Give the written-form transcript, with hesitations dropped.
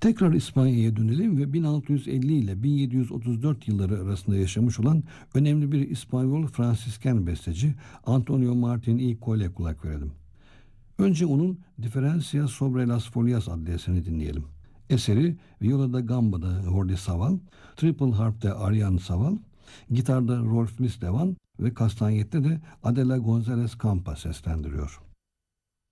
Tekrar İspanya'ya dönelim ve 1650 ile 1734 yılları arasında yaşamış olan önemli bir İspanyol Fransisken besteci Antonio Martín y Colle kulak verelim. Önce onun Diferencia sobre las Folias adlı eserini dinleyelim. Eseri viola da gamba'da Jordi Savall, triple harp'te Ariane Savall, gitarda Rolf Misdevan ve kastanyette de Adela González Campa seslendiriyor.